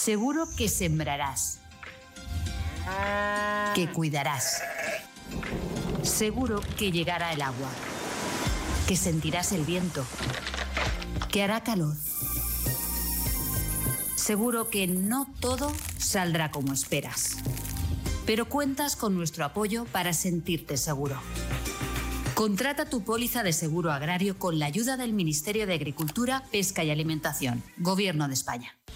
Seguro que sembrarás, que cuidarás. Seguro que llegará el agua, que sentirás el viento, que hará calor. Seguro que no todo saldrá como esperas, pero cuentas con nuestro apoyo para sentirte seguro. Contrata tu póliza de seguro agrario con la ayuda del Ministerio de Agricultura, Pesca y Alimentación, Gobierno de España.